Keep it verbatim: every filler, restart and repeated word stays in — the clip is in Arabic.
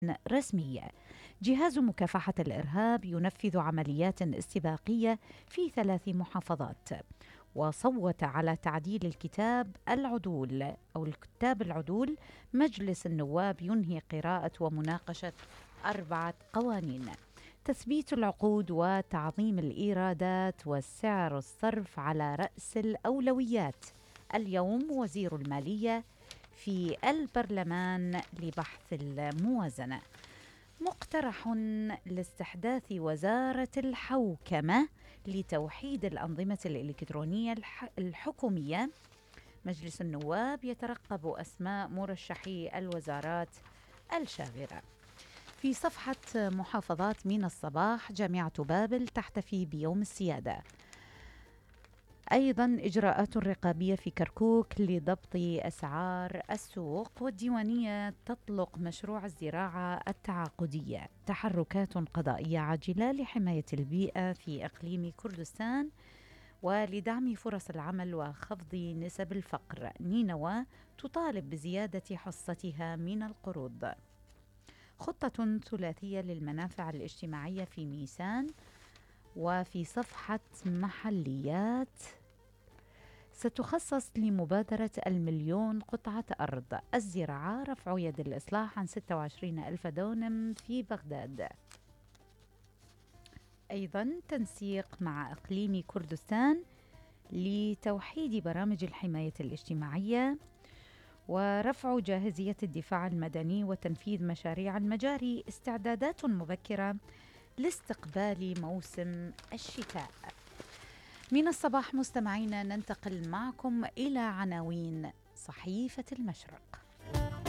رسمية. جهاز مكافحة الإرهاب ينفذ عمليات استباقية في ثلاث محافظات. وصوت على تعديل الكتاب العدول أو الكتاب العدول. مجلس النواب ينهي قراءة ومناقشة أربعة قوانين. تثبيت العقود وتعظيم الإيرادات وسعر الصرف على رأس الأولويات. اليوم وزير المالية في البرلمان لبحث الموازنة. مقترح لاستحداث وزارة الحوكمة لتوحيد الأنظمة الإلكترونية الحكومية. مجلس النواب يترقب أسماء مرشحي الوزارات الشاغرة. في صفحة محافظات مينا الصباح، جامعة بابل تحتفي بيوم السيادة. أيضا إجراءات رقابية في كركوك لضبط أسعار السوق. والديوانية تطلق مشروع الزراعة التعاقدية. تحركات قضائية عاجلة لحماية البيئة في إقليم كردستان ولدعم فرص العمل وخفض نسب الفقر. نينوى تطالب بزيادة حصتها من القروض. خطة ثلاثية للمنافع الاجتماعية في ميسان. وفي صفحة محليات، ستخصص لمبادرة المليون قطعة أرض. الزراعة رفع يد الإصلاح عن ستة وعشرين ألف دونم في بغداد. أيضا تنسيق مع إقليم كردستان لتوحيد برامج الحماية الاجتماعية ورفع جاهزية الدفاع المدني وتنفيذ مشاريع المجاري. استعدادات مبكرة لاستقبال موسم الشتاء. من الصباح مستمعينا ننتقل معكم إلى عناوين صحيفة المشرق.